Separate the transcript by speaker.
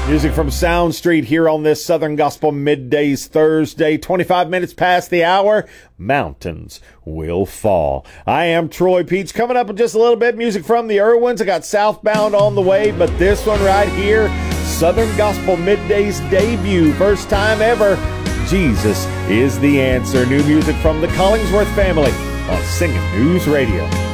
Speaker 1: Music from Sound Street here on this Southern Gospel Middays Thursday, 25 minutes past the hour. Mountains will fall. I am Troy Peach. Coming up in just a little bit, music from the Irwins. I got Southbound on the way, but this one right here, Southern Gospel Middays debut, first time ever. Jesus is the Answer. New music from the Collingsworth family on Singing News Radio.